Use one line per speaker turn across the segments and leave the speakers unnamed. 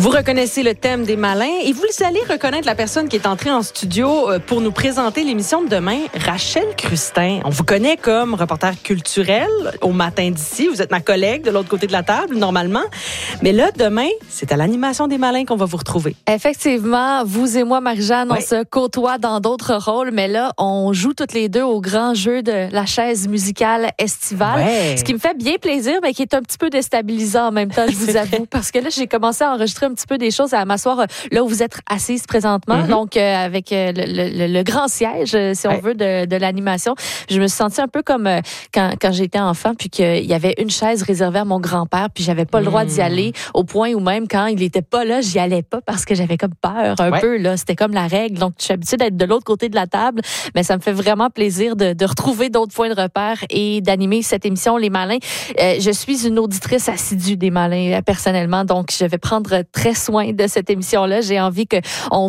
Vous reconnaissez le thème des malins et vous allez reconnaître la personne qui est entrée en studio pour nous présenter l'émission de demain, Rachel Crustin. On vous connaît comme reporter culturel au Matin d'ici. Vous êtes ma collègue de l'autre côté de la table, normalement. Mais là, demain, c'est à l'animation des malins qu'on va vous retrouver.
Effectivement, vous et moi, Marie-Jeanne, on se côtoie dans d'autres rôles, mais là, on joue toutes les deux au grand jeu de la chaise musicale estivale.
Ouais.
Ce qui me fait bien plaisir, mais qui est un petit peu déstabilisant en même temps, je vous avoue. Parce que là, j'ai commencé à enregistrer un petit peu des choses, à m'asseoir là où vous êtes assise présentement, donc avec le grand siège, si on veut, de l'animation. Je me suis sentie un peu comme quand j'étais enfant, puis qu'il y avait une chaise réservée à mon grand-père, puis j'avais pas le droit d'y aller, au point où même quand il était pas là, j'y allais pas parce que j'avais comme peur un peu, là. C'était comme la règle. Donc, je suis habituée d'être de l'autre côté de la table, mais ça me fait vraiment plaisir de retrouver d'autres points de repère et d'animer cette émission, Les Malins. Je suis une auditrice assidue des Malins, personnellement, donc je vais prendre très soin de cette émission-là. J'ai envie qu'on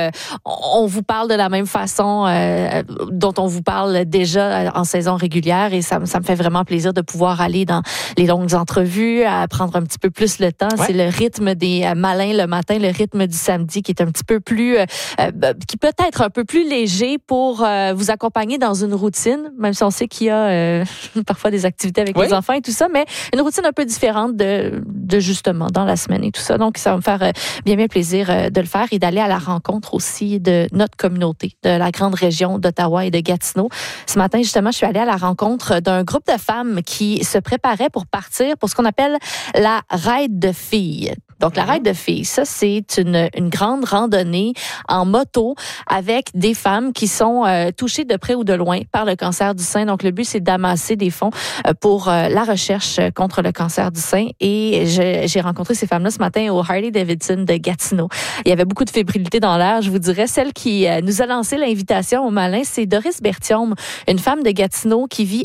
vous parle de la même façon dont on vous parle déjà en saison régulière, et ça me fait vraiment plaisir de pouvoir aller dans les longues entrevues, à prendre un petit peu plus le temps. C'est le rythme des malins le matin, le rythme du samedi qui est un petit peu plus, qui peut être un peu plus léger pour vous accompagner dans une routine, même si on sait qu'il y a parfois des activités avec les enfants et tout ça, mais une routine un peu différente de justement dans la semaine et tout ça. Donc, ça va me faire bien plaisir de le faire et d'aller à la rencontre aussi de notre communauté, de la grande région d'Ottawa et de Gatineau. Ce matin, justement, je suis allée à la rencontre d'un groupe de femmes qui se préparaient pour partir pour ce qu'on appelle la Raid de filles. Donc, la Raid de filles, ça, c'est une grande randonnée en moto avec des femmes qui sont touchées de près ou de loin par le cancer du sein. Donc, le but, c'est d'amasser des fonds pour la recherche contre le cancer du sein. Et j'ai rencontré ces femmes-là ce matin au Harley-Davidson de Gatineau. Il y avait beaucoup de fébrilité dans l'air, je vous dirais. Celle qui nous a lancé l'invitation au Malin, c'est Doris Berthiaume, une femme de Gatineau qui vit